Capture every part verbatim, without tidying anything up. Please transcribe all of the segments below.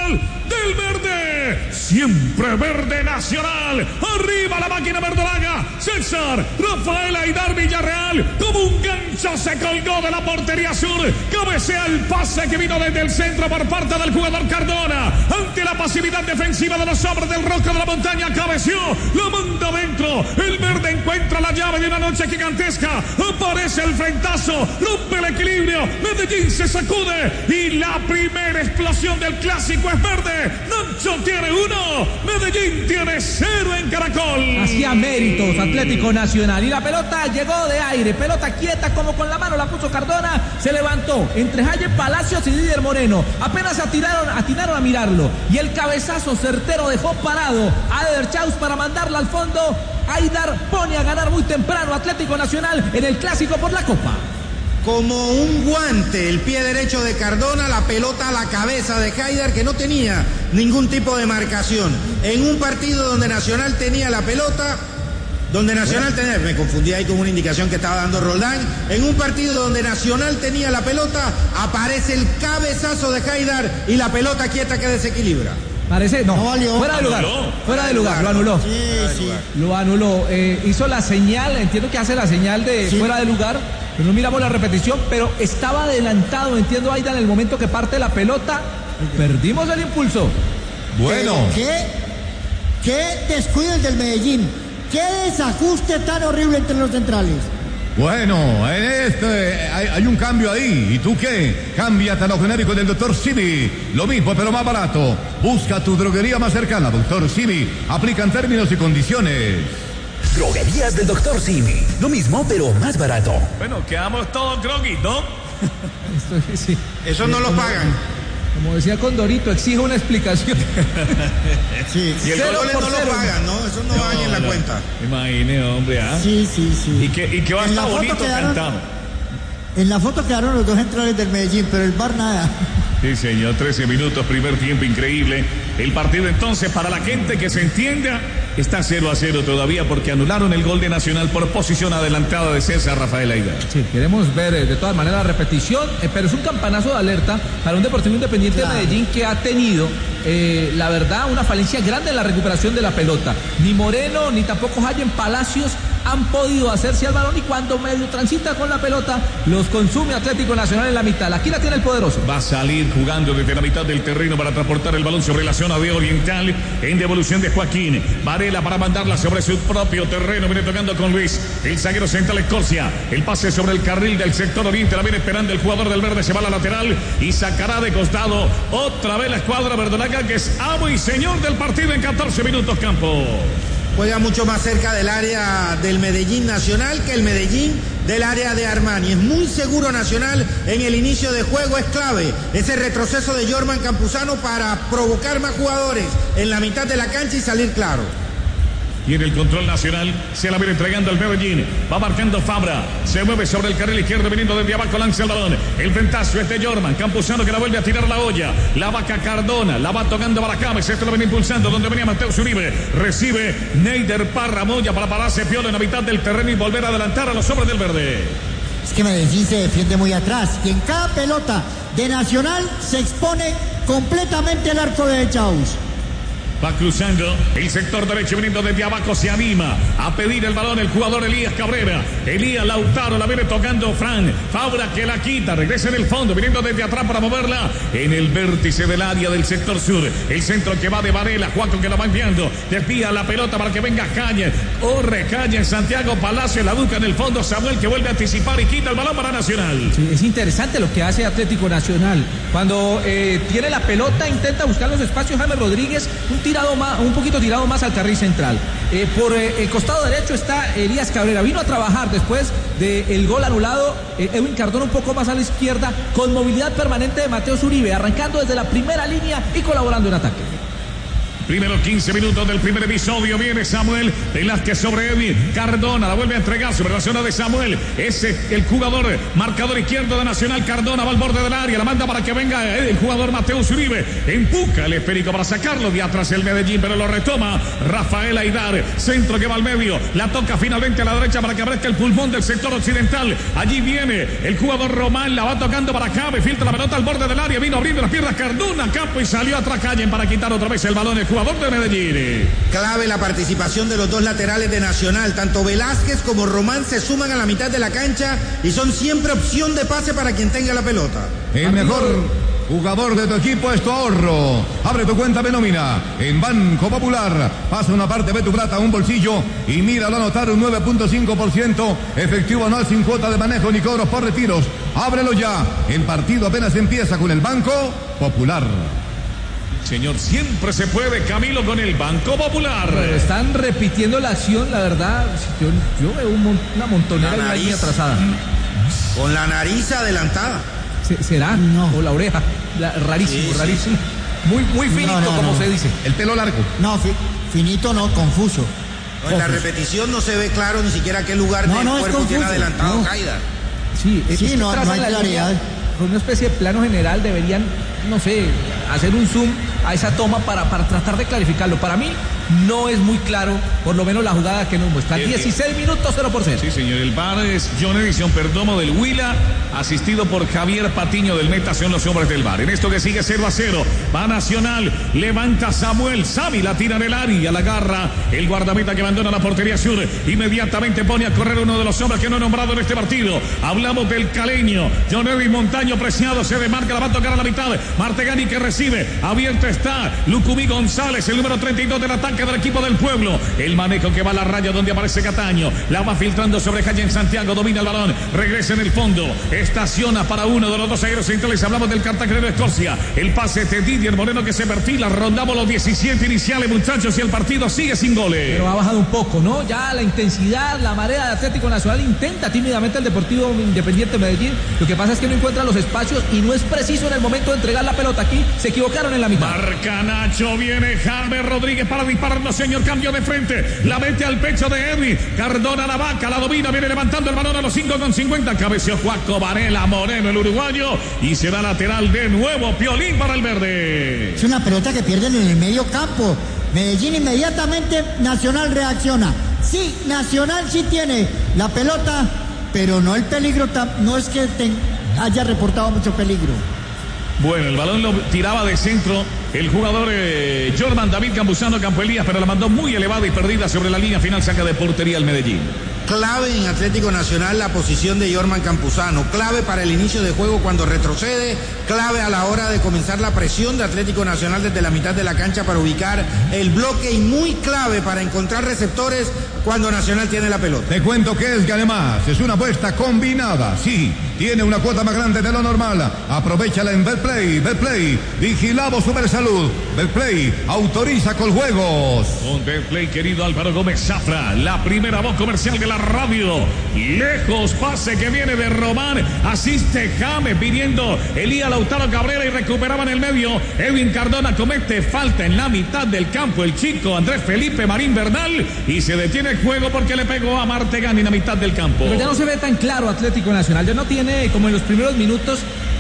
Nacional del verde. Siempre verde Nacional. Arriba la máquina verdolaga. César Rafael Aidar Villarreal. Como un gancho se colgó de la portería sur. Cabecea el pase que vino desde el centro por parte del jugador Cardona. Ante la pasividad defensiva de los hombres del Roco de la Montaña. Cabeció. La manda adentro. El verde encuentra la llave de una noche gigantesca. Aparece el frentazo. Rompe el equilibrio. Medellín se sacude. Y la primera explosión del clásico es verde. Nacho tiene uno. Medellín tiene cero en Caracol. Hacía méritos Atlético Nacional. Y la pelota llegó de aire. Pelota quieta como con la mano la puso Cardona. Se levantó entre Jaime Palacios y Didier Moreno. Apenas atiraron, atinaron a mirarlo. Y el cabezazo certero dejó parado a Eder Chaus para mandarla al fondo. Aidar pone a ganar muy temprano Atlético Nacional en el clásico por la Copa. Como un guante, el pie derecho de Cardona, la pelota a la cabeza de Haidar, que no tenía ningún tipo de marcación. En un partido donde Nacional tenía la pelota, donde Nacional tenía, me confundí ahí con una indicación que estaba dando Roldán, en un partido donde Nacional tenía la pelota, aparece el cabezazo de Haidar y la pelota quieta que desequilibra. Parece, no, no valió. Fuera de lugar, anuló. fuera de lugar, lo anuló. Sí, sí. Lo anuló, eh, hizo la señal, entiendo que hace la señal de sí. Fuera de lugar, pero no miramos la repetición, pero estaba adelantado, entiendo, Aida, en el momento que parte la pelota, perdimos el impulso. Bueno. ¿Qué, qué descuido el del Medellín? ¿Qué desajuste tan horrible entre los centrales? Bueno, en este hay, hay un cambio ahí. ¿Y tú qué? Cámbiate a lo genérico del doctor Simi. Lo mismo, pero más barato. Busca tu droguería más cercana, doctor Simi. Aplican términos y condiciones. Droguerías del doctor Simi. Lo mismo, pero más barato. Bueno, quedamos todos groggy, ¿no? Esto, sí. Eso no lo pagan. Como decía Condorito, exige una explicación. Sí, y el gol no lo pagan, ¿no? Eso no, no va en la no. cuenta. Imagine, hombre, ¿ah? Sí, sí, sí. Y que, y que va a estar bonito quedaron, cantado. En la foto quedaron los dos centrales del Medellín, pero el V A R nada. Sí, señor, trece minutos, primer tiempo increíble. El partido entonces, para la gente que se entienda, está cero a cero todavía porque anularon el gol de Nacional por posición adelantada de César Rafael Aidar. Sí, queremos ver eh, de todas maneras la repetición, eh, pero es un campanazo de alerta para un Deportivo Independiente claro. de Medellín que ha tenido, eh, la verdad, una falencia grande en la recuperación de la pelota. Ni Moreno, ni tampoco Jaime Palacios han podido hacerse al balón y cuando medio transita con la pelota, los consume Atlético Nacional en la mitad. Aquí la tiene el poderoso. Va a salir jugando desde la mitad del terreno para transportar el balón sobre la zona de Oriental en devolución de Joaquín. Varela para mandarla sobre su propio terreno. Viene tocando con Luis. El zaguero central Escorcia. El pase sobre el carril del sector oriente. La viene esperando el jugador del verde. Se va a la lateral y sacará de costado otra vez la escuadra verdolaga que es amo y señor del partido en catorce minutos campo. Juega mucho más cerca del área del Medellín Nacional que el Medellín del área de Armani. Es muy seguro Nacional en el inicio de juego, es clave ese retroceso de Jorman Campuzano para provocar más jugadores en la mitad de la cancha y salir claro. Y en el control Nacional se la viene entregando al Medellín. Va marcando Fabra. Se mueve sobre el carril izquierdo viniendo desde abajo. Lanza el balón. El frentazo es de Jorman. Campuzano que la vuelve a tirar la olla. La vaca Cardona. La va tocando para la cabeza. Esto lo viene impulsando donde venía Mateo Uribe. Recibe Neider Parra Moya para pararse Piola en la mitad del terreno y volver a adelantar a los hombres del verde. Es que Medellín se defiende muy atrás. Y en cada pelota de Nacional se expone completamente el arco de Chaus. Va cruzando el sector derecho viniendo desde abajo, se anima a pedir el balón el jugador Elías Cabrera. Elías Lautaro la viene tocando Fran. Fabra que la quita, regresa en el fondo, viniendo desde atrás para moverla en el vértice del área del sector sur. El centro que va de Varela, Juaco que la va enviando, desvía la pelota para que venga Caña. Orre Caña en Santiago Palacio, la busca en el fondo, Samuel que vuelve a anticipar y quita el balón para Nacional. Sí, es interesante lo que hace Atlético Nacional. Cuando eh, tiene la pelota, intenta buscar los espacios James Rodríguez, un tirado más, un poquito tirado más al carril central. Eh, por eh, el costado derecho está Elías Cabrera. Vino a trabajar después del gol anulado. Eh, Edwin Cardona un poco más a la izquierda, con movilidad permanente de Mateo Uribe, arrancando desde la primera línea y colaborando en ataque. Primeros quince minutos del primer episodio. Viene Samuel Velázquez sobre Edwin Cardona. La vuelve a entregar sobre la zona de Samuel. Ese el jugador marcador izquierdo de Nacional. Cardona va al borde del área. La manda para que venga el jugador Mateus Uribe. Empuja el esférico para sacarlo de atrás el Medellín, pero lo retoma Rafael Aidar. Centro que va al medio. La toca finalmente a la derecha para que aparezca el pulmón del sector occidental. Allí viene el jugador Román. La va tocando para acá. Filtra la pelota al borde del área. Vino abriendo las piernas Cardona. Campo y salió atrás Callen para quitar otra vez el balón. El jugador de Medellín. Clave la participación de los dos laterales de Nacional. Tanto Velázquez como Román se suman a la mitad de la cancha y son siempre opción de pase para quien tenga la pelota. El mejor jugador de tu equipo es tu ahorro. Abre tu cuenta de nómina en Banco Popular. Pasa una parte de tu plata a un bolsillo y míralo anotar un nueve punto cinco por ciento efectivo anual sin cuota de manejo ni cobros por retiros. Ábrelo ya. El partido apenas empieza con el Banco Popular. Señor, siempre se puede, Camilo, con el Banco Popular. Pero están repitiendo la acción, la verdad. Yo, yo veo un mon, una montonera y una línea atrasada. Con la nariz adelantada. Se, ¿Será? No. O la oreja. La, rarísimo, sí, rarísimo. Sí. Muy, muy finito, no, no, como no. se dice. El pelo largo. No, fi, finito no, confuso. No, en la repetición no se ve claro ni siquiera qué lugar no, del no, cuerpo tiene adelantado no. Haidar. Sí, es, sí es no, no hay claridad. Con una especie de plano general deberían, no sé, hacer un zoom a esa toma para, para tratar de clarificarlo. Para mí no es muy claro, por lo menos la jugada que nos muestra. Bien, dieciséis bien. minutos, cero por ciento. Sí, señor. El V A R es John Edison Perdomo del Huila, asistido por Javier Patiño del Meta. Son los hombres del V A R. En esto que sigue cero a cero. Va Nacional. Levanta Samuel. Savi la tira en el área. La agarra el guardameta que abandona la portería sur. Inmediatamente pone a correr uno de los hombres que no he nombrado en este partido. Hablamos del caleño. John Edwin Montaño preciado. Se demarca. La va a tocar a la mitad. Martegani que recibe. Abierto está Lucumí González, el número treinta y dos del ataque del equipo del pueblo. El manejo que va a la raya donde aparece Cataño. La va filtrando sobre calle en Santiago. Domina el balón. Regresa en el fondo. Estaciona para uno de los dos aéreos centrales. Hablamos del cartagenero Escorcia. El pase de Didier Moreno que se perfila. Rondamos los diecisiete iniciales, muchachos, y el partido sigue sin goles. Pero ha bajado un poco, ¿no? Ya la intensidad, la marea de Atlético Nacional intenta tímidamente el Deportivo Independiente Medellín. Lo que pasa es que no encuentra los espacios y no es preciso en el momento de entregar la pelota. Aquí se equivocaron en la mitad. Marca Nacho, viene Jaime Rodríguez para dispararlo, señor, cambio de frente, la mete al pecho de Edwin Cardona, la vaca, la domina, viene levantando el balón a los cinco con cincuenta, cabeció Juaco Varela Moreno, el uruguayo, y se da lateral de nuevo, Piolín para el verde. Es una pelota que pierden en el medio campo. Medellín inmediatamente, Nacional reacciona. Sí, Nacional sí tiene la pelota, pero no el peligro, no es que te haya reportado mucho peligro. Bueno, el balón lo tiraba de centro el jugador eh, Jorman David Campuzano Campo Elías, pero la mandó muy elevada y perdida sobre la línea final, saca de portería el Medellín. Clave en Atlético Nacional la posición de Jorman Campuzano, clave para el inicio de juego cuando retrocede, clave a la hora de comenzar la presión de Atlético Nacional desde la mitad de la cancha para ubicar el bloque y muy clave para encontrar receptores cuando Nacional tiene la pelota. Te cuento que es que además es una apuesta combinada, sí, tiene una cuota más grande de lo normal, aprovechala en Betplay, Betplay, vigilamos Supersalud, Betplay, autoriza con juegos. Con Betplay, querido Álvaro Gómez Zafra, la primera voz comercial de la radio, lejos, pase que viene de Román, asiste James pidiendo Elías Lautaro Cabrera y recuperaba en el medio, Edwin Cardona comete falta en la mitad del campo, el chico Andrés Felipe Marín Bernal, y se detiene el juego porque le pegó a Martegani en la mitad del campo. Pero ya no se ve tan claro Atlético Nacional, ya no tiene como en los primeros minutos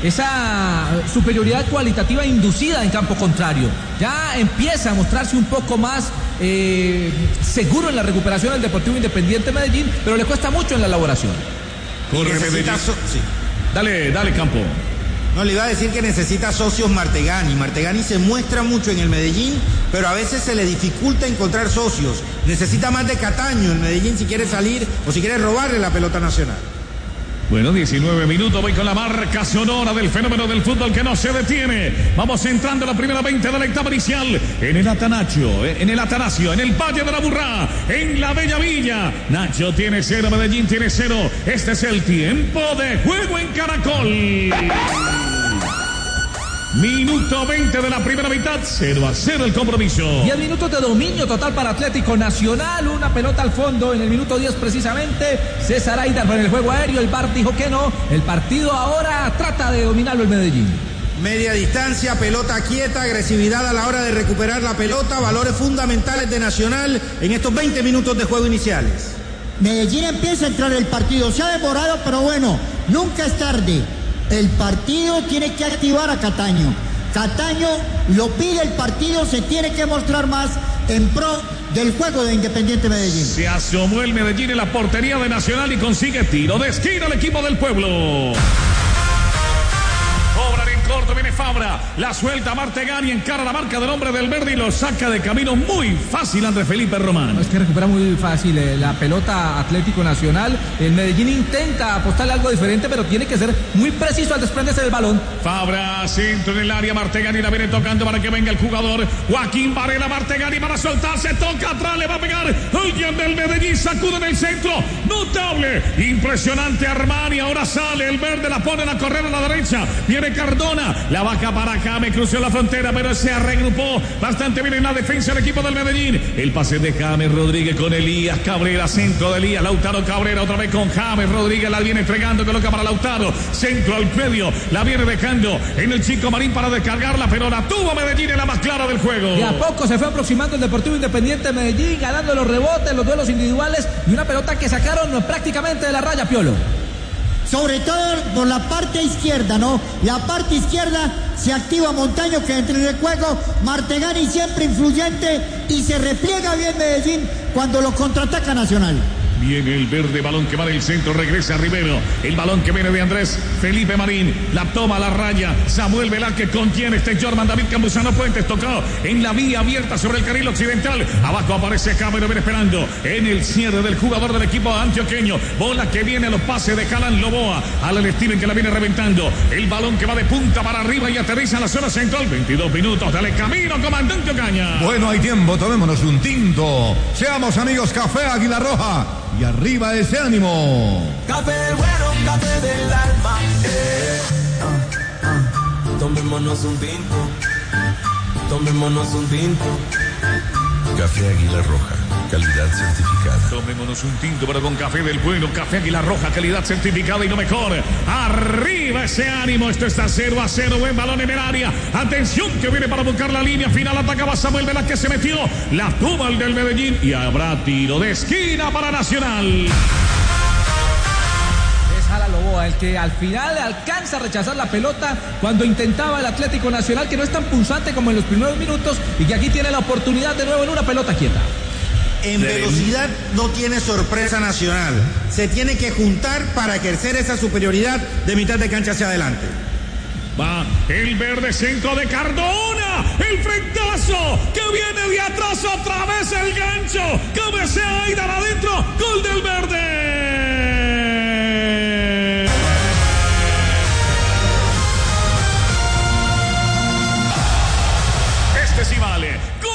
esa superioridad cualitativa inducida en campo contrario. Ya empieza a mostrarse un poco más eh, seguro en la recuperación del Deportivo Independiente Medellín, pero le cuesta mucho en la elaboración. Corre Medellín. So sí. Dale, dale, Campo. No, le iba a decir que necesita socios Martegani. Martegani se muestra mucho en el Medellín, pero a veces se le dificulta encontrar socios. Necesita más de Cataño el Medellín si quiere salir o si quiere robarle la pelota nacional. Bueno, diecinueve minutos, voy con la marca sonora del fenómeno del fútbol que no se detiene. Vamos entrando a la primera veinte de la etapa inicial en el Atanasio, en el Atanasio, en el Valle de la Burrá, en la Bella Villa. Nacho tiene cero, Medellín tiene cero. Este es el tiempo de juego en Caracol. Minuto veinte de la primera mitad, cero a cero el compromiso. diez minutos de dominio total para Atlético Nacional, una pelota al fondo en el minuto diez precisamente. César Aidar en el juego aéreo, el V A R dijo que no. El partido ahora trata de dominarlo el Medellín. Media distancia, pelota quieta, agresividad a la hora de recuperar la pelota, valores fundamentales de Nacional en estos veinte minutos de juego iniciales. Medellín empieza a entrar en el partido, se ha demorado, pero bueno, nunca es tarde. El partido tiene que activar a Cataño. Cataño lo pide el partido, se tiene que mostrar más en pro del juego de Independiente Medellín. Se asomó el Medellín en la portería de Nacional y consigue tiro de esquina al equipo del pueblo. Cobran en corto, viene Fabra, la suelta Martegani, encara la marca del hombre del verde y lo saca de camino muy fácil Andrés Felipe Román. No, es que recupera muy fácil eh, la pelota Atlético Nacional. El Medellín intenta apostarle algo diferente, pero tiene que ser muy preciso al desprenderse del balón. Fabra, centro en el área, Martegani la viene tocando para que venga el jugador. Joaquín Varela, Martegani para soltarse, toca atrás, le va a pegar. Alguien del Medellín sacude en el centro. Notable, impresionante Armani, ahora sale el verde, la ponen a correr a la derecha. Viene Cardona, la baja para acá, me cruzó la frontera, pero se regrupó bastante bien en la defensa del equipo del Medellín. El pase de James Rodríguez con Elías Cabrera, centro de Elías, Lautaro Cabrera otra vez con James Rodríguez, la viene entregando, coloca para Lautaro, centro al medio, la viene dejando en el Chico Marín para descargarla, pero la tuvo Medellín en la más clara del juego. Y a poco se fue aproximando el Deportivo Independiente Medellín, ganando los rebotes, los duelos individuales y una pelota que sacaron prácticamente de la raya, Piolo. Sobre todo por la parte izquierda, ¿no? La parte izquierda se activa Montaño, que entra en el juego. Martegani siempre influyente y se repliega bien Medellín cuando lo contraataca Nacional. Viene el verde, balón que va del centro, regresa Rivero, el balón que viene de Andrés Felipe Marín, la toma a la raya, Samuel Velázquez contiene este Jorman David Campuzano Puentes, tocado en la vía abierta sobre el carril occidental, abajo aparece Camero, viene esperando en el cierre del jugador del equipo antioqueño, bola que viene a los pases de Jalan Loboa, Alan Steven que la viene reventando, el balón que va de punta para arriba y aterriza en la zona central, veintidós minutos, dale camino, comandante Ocaña. Bueno, hay tiempo, tomémonos un tinto, seamos amigos, Café Águila Roja. Y arriba ese ánimo. Café bueno, café del alma. Eh, uh, uh. Tomémonos un tinto. Tomémonos un tinto. Café Águila Roja, calidad certificada. Tomémonos un tinto, pero con café del bueno, Café Águila Roja, calidad certificada y lo mejor. Arriba ese ánimo, esto está cero a cero, buen balón en el área. Atención que viene para buscar la línea final, atacaba Samuel Velázquez que se metió, la tuvo el del Medellín y habrá tiro de esquina para Nacional. Jala Loboa, el que al final alcanza a rechazar la pelota cuando intentaba el Atlético Nacional, que no es tan punzante como en los primeros minutos y que aquí tiene la oportunidad de nuevo en una pelota quieta. En velocidad no tiene sorpresa Nacional, se tiene que juntar para ejercer esa superioridad de mitad de cancha hacia adelante. Va el verde, centro de Cardona, el frentazo que viene de atrás, otra vez el gancho, cabecea Aidar adentro, gol del verde. Este sí vale.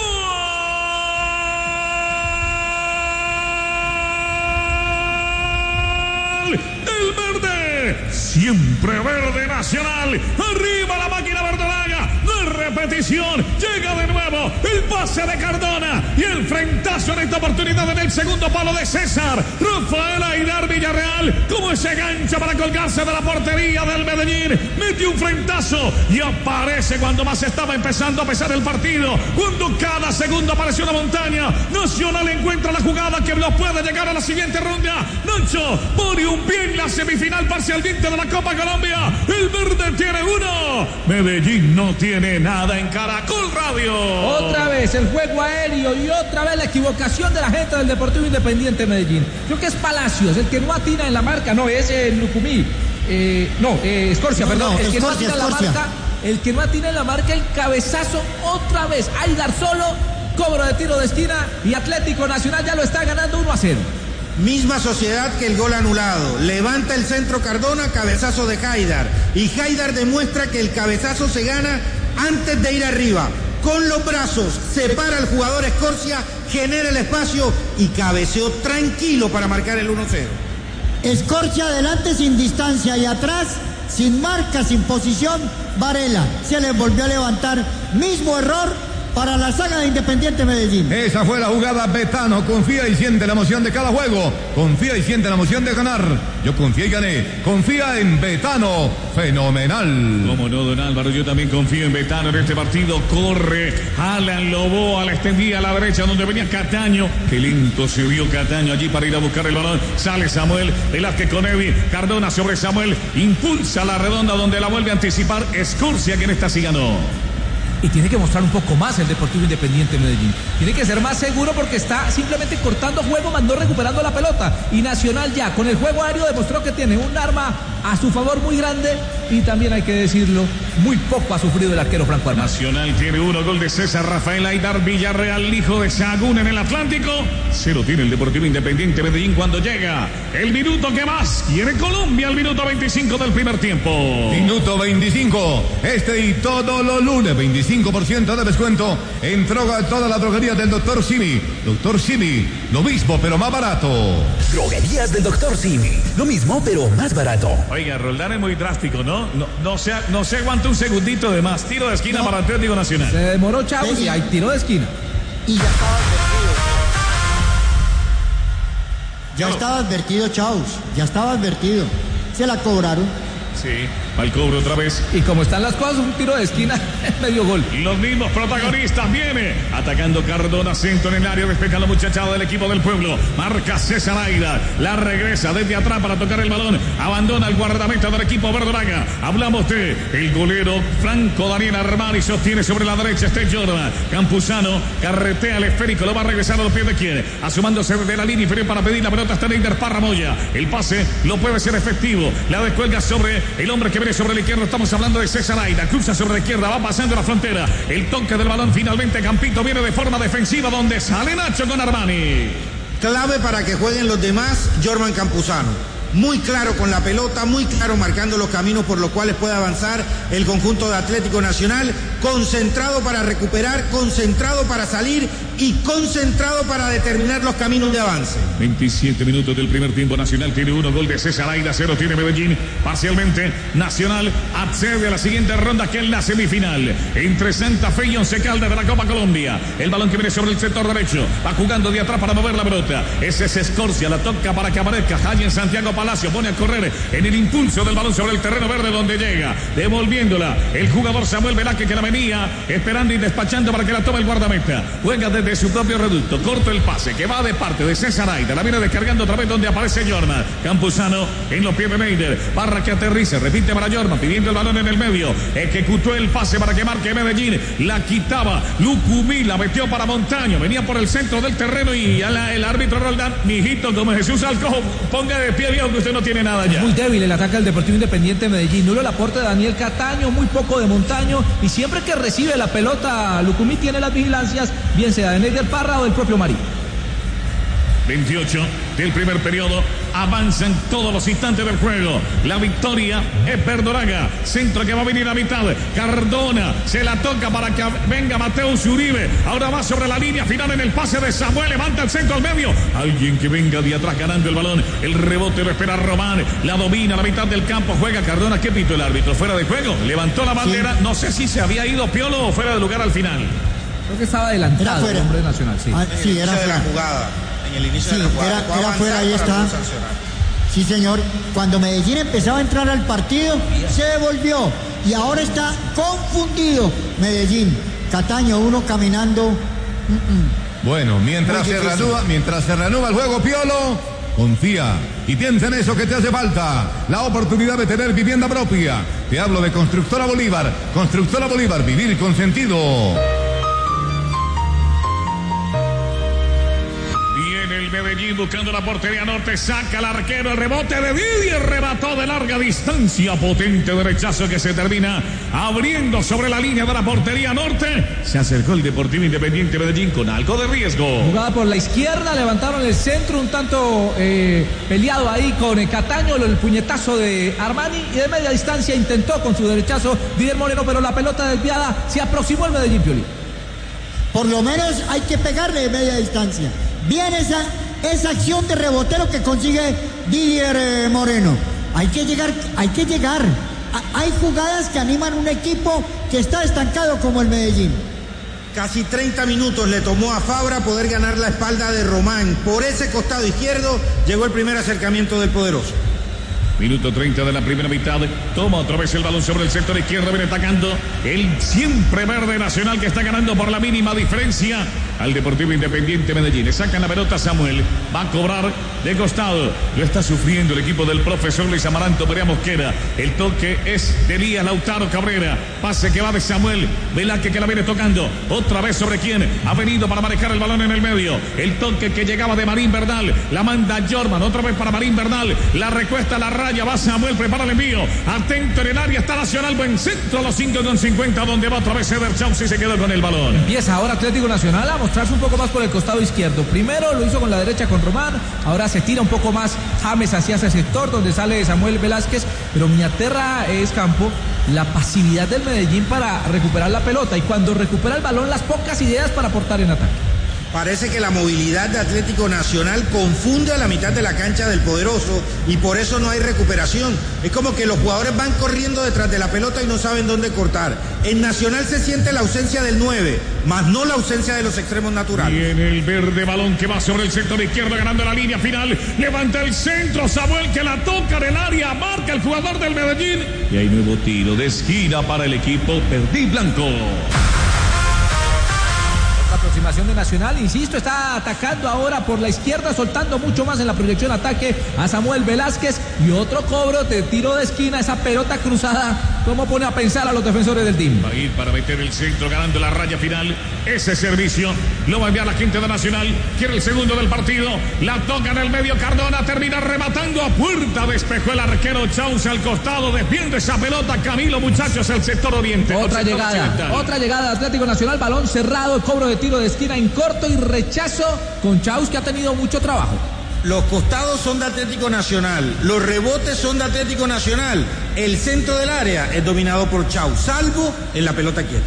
¡Gol! El verde, siempre verde Nacional, arriba la máquina verdolaga, de repetición, llega de nuevo el pase de Cardona y el frentazo en esta oportunidad en el segundo palo de César, Rafael Aidar Villarreal, como ese gancho para colgarse de la portería del Medellín, mete un frentazo y aparece cuando más estaba empezando a pesar el partido, cuando cada segundo apareció una montaña, Nacional encuentra la jugada que lo puede llegar a la siguiente ronda, Nacho pone un pie en la semifinal parcialmente de la Copa Colombia, el verde tiene uno, Medellín no tiene nada en Caracol Radio. Otra vez el juego aéreo y otra vez la equivocación de la gente del Deportivo Independiente Medellín. Creo que es Palacios, el que no atina en la marca, no, es el Lucumí, eh, no, eh, Escorcia, no, perdón, no, el que Escorcia, no atina en la marca, el que no atina en la marca, el cabezazo otra vez, Aidar solo, cobro de tiro de esquina y Atlético Nacional ya lo está ganando uno a cero. Misma sociedad que el gol anulado. Levanta el centro Cardona, cabezazo de Haidar. Y Haidar demuestra que el cabezazo se gana antes de ir arriba. Con los brazos, separa al jugador Escorcia, genera el espacio y cabeceó tranquilo para marcar el uno cero. Escorcia adelante sin distancia y atrás, sin marca, sin posición, Varela. Se le volvió a levantar. Mismo error para la saga de Independiente Medellín. Esa fue la jugada Betano. Confía y siente la emoción de cada juego. Confía y siente la emoción de ganar. Yo confié y gané. Confía en Betano. Fenomenal. Como no, don Álvaro, yo también confío en Betano en este partido. Corre Alan Loboa, la extendía a la derecha donde venía Cataño. Qué lento se vio Cataño allí para ir a buscar el balón. Sale Samuel Velázquez con Evi. Cardona sobre Samuel. Impulsa la redonda donde la vuelve a anticipar Escorcia, quien está así ganó. Y tiene que mostrar un poco más el Deportivo Independiente Medellín. Tiene que ser más seguro porque está simplemente cortando juego, mandó recuperando la pelota. Y Nacional ya, con el juego aéreo, demostró que tiene un arma a su favor muy grande. Y también hay que decirlo, muy poco ha sufrido el arquero Franco Armani. Nacional tiene uno, gol de César Rafael Aidar Villarreal, hijo de Sahagún en el Atlántico. Cero tiene el Deportivo Independiente Medellín cuando llega el minuto que más quiere Colombia, el minuto veinticinco del primer tiempo. Minuto veinticinco. Este y todos los lunes, veinticinco por ciento de descuento en droga, toda la droguería del doctor Simi. doctor Simi, lo mismo pero más barato. Droguerías del doctor Simi, lo mismo pero más barato. Oiga, Roldán es muy drástico, ¿no? No, no, se, no se aguanta un segundito de más. Tiro de esquina no. para Atlético Nacional. Se demoró Chávez y hay tiro de esquina. Y ya estaba advertido. Ya no. estaba advertido, Chaus. Ya estaba advertido. Se la cobraron. Sí, al cobro otra vez. Y como están las cosas, un tiro de esquina, medio gol. Los mismos protagonistas viene atacando Cardona, centro en el área, despeja la muchachada del equipo del pueblo. Marca César Aida, la regresa desde atrás para tocar el balón. Abandona el guardameta del equipo verdolaga. Hablamos de el golero Franco Daniel Armani, sostiene sobre la derecha este Jordan. Campuzano carretea el esférico, lo va a regresar a los pies de quien, asumándose de la línea inferior para pedir la pelota hasta Neider Parramoya. El pase lo puede ser efectivo, la descuelga sobre el hombre que viene sobre la izquierda. Estamos hablando de César Aida, cruza sobre la izquierda, va pasando la frontera. El toque del balón finalmente Campito viene de forma defensiva donde sale Nacho con Armani. Clave para que jueguen los demás, Jorman Campuzano. Muy claro con la pelota, muy claro marcando los caminos por los cuales puede avanzar el conjunto de Atlético Nacional, concentrado para recuperar, concentrado para salir y concentrado para determinar los caminos de avance. veintisiete minutos del primer tiempo. Nacional tiene uno, gol de César Aida, cero tiene Medellín. Parcialmente Nacional accede a la siguiente ronda, que es la semifinal entre Santa Fe y Once Caldas de la Copa Colombia. El balón que viene sobre el sector derecho, va jugando de atrás para mover la pelota. Ese es Escorcia, la toca para que aparezca Jay en Santiago Palacio, pone a correr en el impulso del balón sobre el terreno verde donde llega, devolviéndola el jugador Samuel Velázquez, que la venía esperando y despachando para que la tome el guardameta. Juega desde su propio reducto, corto el pase que va de parte de César Aida, la viene descargando otra vez donde aparece Jorman. Campuzano en los pies de Neider, Barra que aterriza, repite para Jorman, pidiendo el balón en el medio, ejecutó el pase para que marque Medellín, la quitaba Lucumí, la metió para Montaño, venía por el centro del terreno y la, el árbitro Roldán, mijito, como Jesús Alcojo, ponga de pie, viejo, que usted no tiene nada ya. Muy débil el ataque del Deportivo Independiente de Medellín. Nulo el aporte de Daniel Cataño, muy poco de Montaño, y siempre que recibe la pelota Lucumí tiene las vigilancias, bien sea de Neider Parra o del propio Marí. veintiocho del primer periodo, avanzan todos los instantes del juego. La victoria es Verdolaga, centro que va a venir a mitad. Cardona se la toca para que venga Mateus Uribe. Ahora va sobre la línea final en el pase de Samuel, levanta el centro al medio. Alguien que venga de atrás ganando el balón. El rebote lo espera Román, la domina a la mitad del campo. Juega Cardona. ¿Qué pitó el árbitro? Fuera de juego. Levantó la bandera. Sí. No sé si se había ido Piolo o fuera de lugar al final. Creo que estaba adelantado el hombre Nacional. Sí, ah, sí era fuera de la jugada. En el inicio sí, de la jugada. Era, era fuera, ahí está. Sí, señor. Cuando Medellín empezaba a entrar al partido, se devolvió. Y ahora está confundido Medellín. Cataño, uno caminando. Mm-mm. Bueno, mientras se, reanuda, mientras se reanuda el juego, Piolo, confía y piensa en eso que te hace falta. La oportunidad de tener vivienda propia. Te hablo de Constructora Bolívar. Constructora Bolívar, vivir con sentido. Medellín buscando la portería norte, saca el arquero, el rebote de Didier, remató de larga distancia, potente derechazo que se termina abriendo sobre la línea de la portería norte. Se acercó el Deportivo Independiente Medellín con algo de riesgo. Jugada por la izquierda, levantaron el centro un tanto eh, peleado ahí con eh, Cataño, el puñetazo de Armani, y de media distancia intentó con su derechazo Didier Moreno, pero la pelota desviada, se aproximó el Medellín, Pioli. Por lo menos hay que pegarle de media distancia. Bien esa, esa acción de rebotero que consigue Didier eh, Moreno. Hay que llegar, hay que llegar. A, hay jugadas que animan un equipo que está estancado como el Medellín. Casi treinta minutos le tomó a Fabra poder ganar la espalda de Román. Por ese costado izquierdo llegó el primer acercamiento del poderoso. Minuto treinta de la primera mitad. Toma otra vez el balón sobre el sector izquierdo. Viene atacando el siempre verde Nacional, que está ganando por la mínima diferencia al Deportivo Independiente Medellín. Le sacan la pelota Samuel. Va a cobrar de costado. Lo está sufriendo el equipo del profesor Luis Amaranto Perea Mosquera. El toque es de Elías Lautaro Cabrera. Pase que va de Samuel Velázquez, que la viene tocando. Otra vez sobre quién ha venido para manejar el balón en el medio. El toque que llegaba de Marín Bernal. La manda Jorman. Otra vez para Marín Bernal. La recuesta la raya. Va Samuel, prepara el envío. Atento en el área, está Nacional. Buen centro a los cinco con cincuenta, donde va otra vez Eder Chauzi y se quedó con el balón. Empieza ahora Atlético Nacional a mostrarse un poco más por el costado izquierdo. Primero lo hizo con la derecha con Román. Ahora se tira un poco más James hacia ese sector donde sale Samuel Velázquez. Pero mi aterra es Campo la pasividad del Medellín para recuperar la pelota. Y cuando recupera el balón, las pocas ideas para aportar en ataque. Parece que la movilidad de Atlético Nacional confunde a la mitad de la cancha del poderoso y por eso no hay recuperación. Es como que los jugadores van corriendo detrás de la pelota y no saben dónde cortar. En Nacional se siente la ausencia del nueve, más no la ausencia de los extremos naturales. Y en el verde balón que va sobre el sector izquierdo, ganando la línea final. Levanta el centro, Samuel, que la toca en el área, marca el jugador del Medellín. Y hay nuevo tiro de esquina para el equipo Perdí Blanco. Aproximación de Nacional, insisto, está atacando ahora por la izquierda, soltando mucho más en la proyección ataque a Samuel Velázquez y otro cobro de tiro de esquina, esa pelota cruzada, ¿cómo pone a pensar a los defensores del team? Va a ir para meter el centro, ganando la raya final. Ese servicio lo va a enviar la gente de Nacional. Quiere el segundo del partido, la toca en el medio Cardona, termina rematando a puerta, despejó el arquero Chauzi al costado, defiende esa pelota Camilo, muchachos, el sector oriente. Otra sector llegada, occidental. otra llegada de Atlético Nacional, balón cerrado, cobro de tiro de esquina en corto y rechazo con Chauzi, que ha tenido mucho trabajo. Los costados son de Atlético Nacional, los rebotes son de Atlético Nacional, el centro del área es dominado por Chau, salvo en la pelota quieta.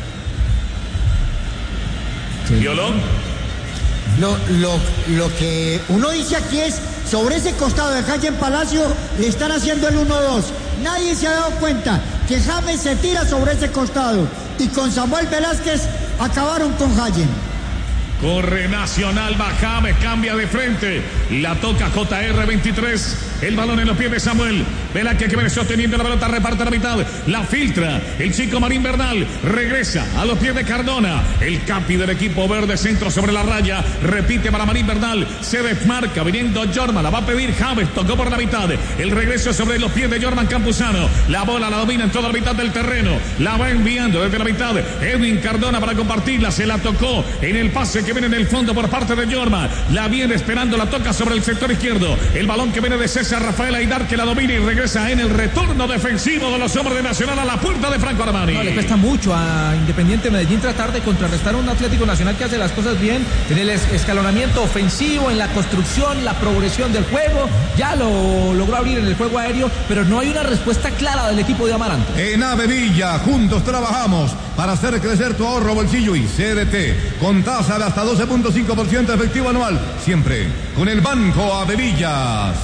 Sí. Violón. Lo, lo, lo que uno dice aquí es, sobre ese costado de Jaime Palacio le están haciendo el uno dos. Nadie se ha dado cuenta que James se tira sobre ese costado y con Samuel Velázquez acabaron con Jaime. Corre Nacional, va James, cambia de frente, la toca J R veintitrés, el balón en los pies de Samuel Velázquez, que viene sosteniendo la pelota, reparte la mitad, la filtra el chico Marín Bernal, regresa a los pies de Cardona, el capi del equipo verde, centro sobre la raya, repite para Marín Bernal, se desmarca, viniendo Jorman, la va a pedir James, tocó por la mitad, el regreso sobre los pies de Jorman Campuzano, la bola la domina en toda la mitad del terreno, la va enviando desde la mitad Edwin Cardona para compartirla, se la tocó en el pase que viene en el fondo por parte de Jorman, la viene esperando, la toca sobre el sector izquierdo, el balón que viene de César Rafael Aidar, que la domina y regresa en el retorno defensivo de los hombres de Nacional a la puerta de Franco Armani. No, le cuesta mucho a Independiente Medellín tratar de contrarrestar a un Atlético Nacional que hace las cosas bien en el escalonamiento ofensivo, en la construcción, la progresión del juego, ya lo logró abrir en el juego aéreo, pero no hay una respuesta clara del equipo de Amaranto. En Avevilla, juntos trabajamos para hacer crecer tu ahorro bolsillo y C D T, con tasa de hasta doce punto cinco por ciento efectivo anual, siempre con el Banco Avevillas.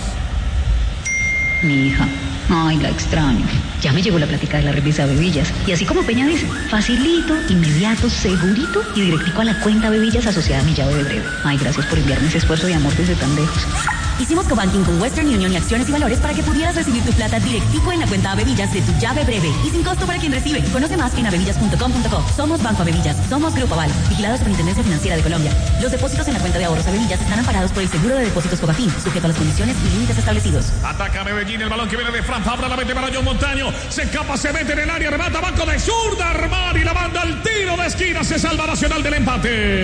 Mi hija, ay, la extraño. Ya me llegó la plática de la revista Bebillas. Y así como Peña dice, facilito, inmediato, segurito y directico a la cuenta Bebillas asociada a mi llave de breve. Ay, gracias por enviarme ese esfuerzo de amor desde tan lejos. Hicimos cobanking con Western Union y acciones y valores para que pudieras recibir tu plata directico en la cuenta Avevillas de tu llave breve y sin costo para quien recibe. Conoce más en avevillas punto com punto co. Somos Banco Avevillas, somos Grupo Aval, vigilados por Intendencia Financiera de Colombia. Los depósitos en la cuenta de ahorros Avevillas están amparados por el seguro de depósitos Cobafin, sujeto a las condiciones y límites establecidos. Ataca Medellín, el balón que viene de Fran Fabra, la mete para John Montaño, se escapa, se mete en el área, remata, banco de zurda, Armani, la banda al tiro de esquina, se salva Nacional del empate.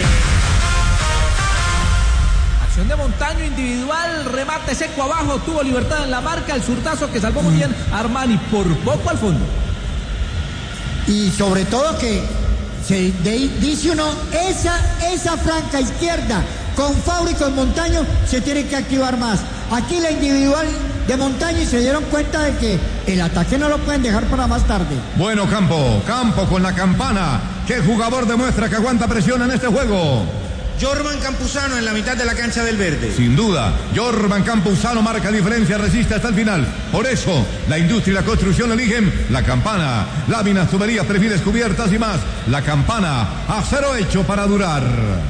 De Montaño individual, remate seco abajo, tuvo libertad en la marca, el zurdazo que salvó muy bien Armani, por poco al fondo. Y sobre todo que se de, dice uno, esa, esa franca izquierda con Fabra y con Montaño se tiene que activar más. Aquí la individual de Montaño y se dieron cuenta de que el ataque no lo pueden dejar para más tarde. Bueno, Campo, Campo con la campana. ¿Qué jugador demuestra que aguanta presión en este juego? Jorman Campuzano en la mitad de la cancha del verde. Sin duda, Jorman Campuzano marca diferencia, resiste hasta el final. Por eso, la industria y la construcción eligen La Campana. Láminas, tuberías, perfiles, cubiertas y más. La Campana, acero hecho para durar.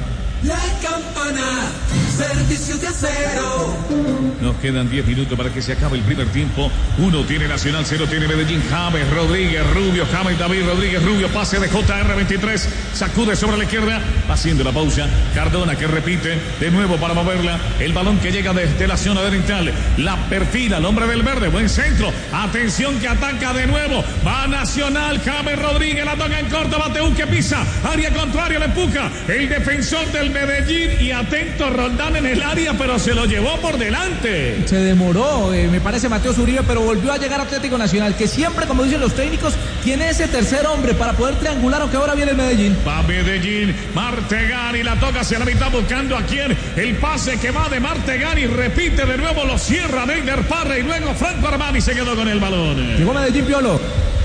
La Campana, servicios de acero. Nos quedan diez minutos para que se acabe el primer tiempo. Uno tiene Nacional, cero tiene Medellín. James Rodríguez Rubio, James David Rodríguez Rubio, pase de J R veintitrés, sacude sobre la izquierda, haciendo la pausa. Cardona que repite de nuevo para moverla. El balón que llega desde la zona oriental, la perfila, el hombre del verde, buen centro. Atención que ataca de nuevo. Va Nacional, James Rodríguez, la toca en corto, Mateú que pisa. Área contraria, le empuja. El defensor del Medellín y atento Roldán en el área, pero se lo llevó por delante. Se demoró, eh, me parece Mateo Uribe, pero volvió a llegar Atlético Nacional, que siempre, como dicen los técnicos, tiene ese tercer hombre para poder triangular, aunque ahora viene el Medellín. Va Medellín, Martegani la toca hacia la mitad buscando a quién. El pase que va de Martegani, repite de nuevo, lo cierra Deiner Parra y luego Franco Armani se quedó con el balón. Llegó Medellín, Piolo.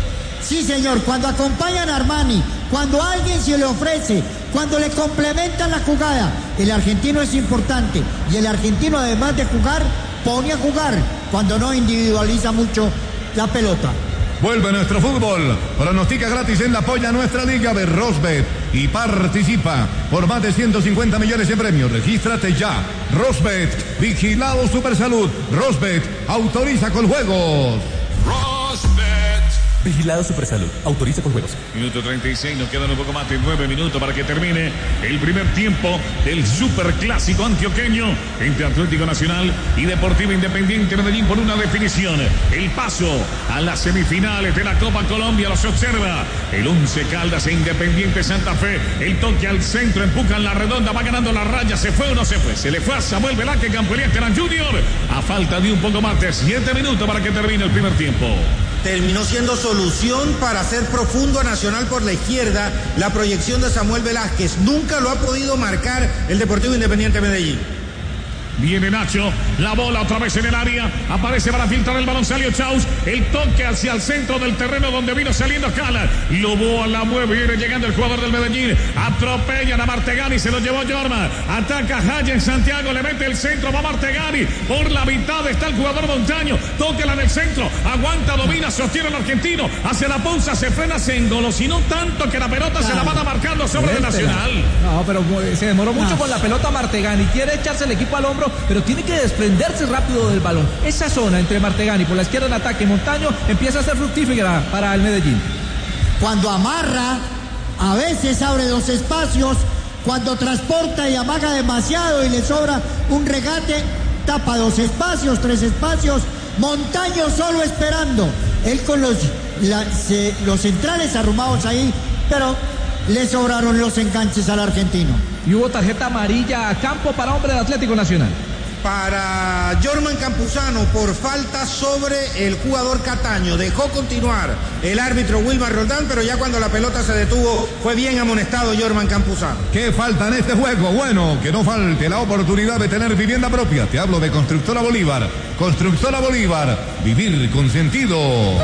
Sí, señor, cuando acompañan a Armani, cuando alguien se le ofrece, cuando le complementan la jugada, el argentino es importante. Y el argentino, además de jugar, pone a jugar cuando no individualiza mucho la pelota. Vuelve nuestro fútbol. Pronostica gratis en la polla nuestra liga de Rosbet y participa por más de ciento cincuenta millones en premios. Regístrate ya. Rosbet, vigilado Supersalud. Rosbet, autoriza con juegos. Rosbet. Vigilado Supersalud. Autoriza con juegos. Minuto treinta y seis, nos quedan un poco más de nueve minutos para que termine el primer tiempo del superclásico antioqueño entre Atlético Nacional y Deportivo Independiente Medellín por una definición. El paso a las semifinales de la Copa Colombia los observa el Once Caldas e Independiente Santa Fe. El toque al centro, empujan la redonda, va ganando la raya. ¿Se fue o no se fue? Se le fue a Samuel Velázquez, Campoelía Terán Junior. A falta de un poco más de siete minutos para que termine el primer tiempo. Terminó siendo solución para hacer profundo a Nacional por la izquierda la proyección de Samuel Velázquez. Nunca lo ha podido marcar el Deportivo Independiente Medellín. Viene Nacho, la bola otra vez en el área, aparece para filtrar el balón, salió Chaus, el toque hacia el centro del terreno donde vino saliendo Cala, Loboa la mueve, viene llegando el jugador del Medellín, atropellan a Martegani, se lo llevó Jorman, ataca Jaya en Santiago, le mete el centro, va Martegani, por la mitad está el jugador Montaño, tóquela en el centro, aguanta, domina, sostiene el argentino, hacia la punza, se frena, se engolosinó tanto que la pelota claro. se la van a marcando sobre el Nacional. No, pero se demoró mucho no. con la pelota Martegani, quiere echarse el equipo al hombro, pero tiene que desprenderse rápido del balón. Esa zona entre Martegani por la izquierda en ataque y Montaño empieza a ser fructífera para el Medellín. Cuando amarra, a veces abre dos espacios, cuando transporta y amaga demasiado y le sobra un regate, tapa dos espacios, tres espacios, Montaño solo esperando, él con los, la, se, los centrales arrumados ahí, pero le sobraron los enganches al argentino. Y hubo tarjeta amarilla a campo para hombre de Atlético Nacional. Para Jorman Campuzano por falta sobre el jugador Cataño. Dejó continuar el árbitro Wilmar Roldán, pero ya cuando la pelota se detuvo fue bien amonestado Jorman Campuzano. ¿Qué falta en este juego? Bueno, que no falte la oportunidad de tener vivienda propia. Te hablo de Constructora Bolívar. Constructora Bolívar. Vivir con sentido.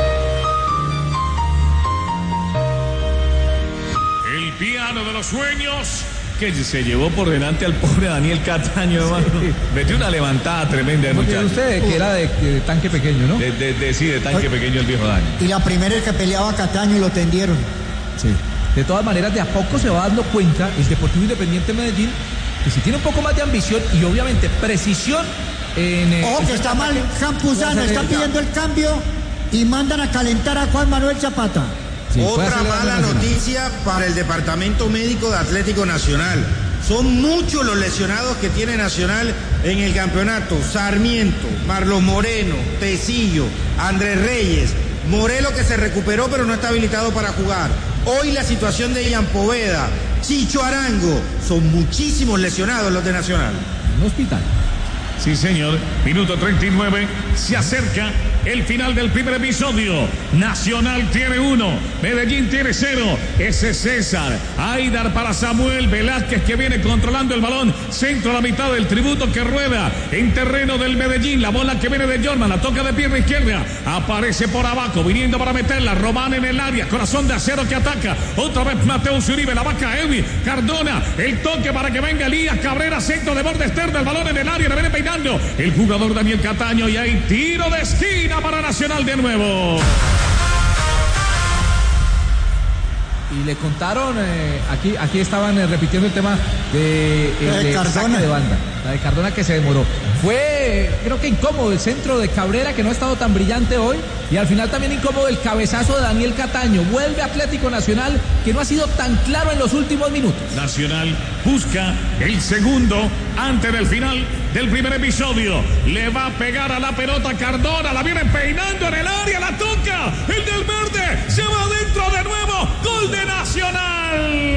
El piano de los sueños que se llevó por delante al pobre Daniel Cataño, hermano. Sí. Metió una levantada tremenda el muchacho. Usted que era de, de tanque pequeño, ¿no? De, de, de, sí, de tanque Oye, pequeño el viejo Dani. Y la primera es que peleaba a Cataño y lo tendieron. Sí. De todas maneras, de a poco se va dando cuenta el Deportivo Independiente Medellín que si tiene un poco más de ambición y obviamente precisión en... Eh, Ojo que está mal, Campuzano está pidiendo el cambio y mandan a calentar a Juan Manuel Zapata. Sí, otra mala noticia para el departamento médico de Atlético Nacional. Son muchos los lesionados que tiene Nacional en el campeonato. Sarmiento, Marlos Moreno, Tecillo, Andrés Reyes, Morelo que se recuperó pero no está habilitado para jugar. Hoy la situación de Ian Poveda, Chicho Arango, son muchísimos lesionados los de Nacional. En un hospital. Sí, señor. Minuto treinta y nueve. Se acerca el final del primer episodio. Nacional tiene uno, Medellín tiene cero. Ese es César. Aidar para Samuel Velázquez, que viene controlando el balón. Centro a la mitad del tributo que rueda en terreno del Medellín. La bola que viene de Jorman, la toca de pierna izquierda. Aparece por abajo, viniendo para meterla. Román en el área, corazón de acero que ataca. Otra vez Mateus Uribe, la vaca Edwin Cardona. El toque para que venga Elías Cabrera, centro de borde externo. El balón en el área, le viene peinando el jugador Daniel Cataño. Y hay tiro de esquina para Nacional de nuevo. Y le contaron, eh, aquí aquí estaban eh, repitiendo el tema de, eh, de, de Cardona. saque de banda, la de Cardona que se demoró. Fue, eh, creo que incómodo el centro de Cabrera, que no ha estado tan brillante hoy, y al final también incómodo el cabezazo de Daniel Cataño. Vuelve Atlético Nacional, que no ha sido tan claro en los últimos minutos. Nacional busca el segundo antes del final del primer episodio. Le va a pegar a la pelota Cardona, la viene peinando en el área, la toca, el del verde se va adentro de nuevo. Gol de Nacional.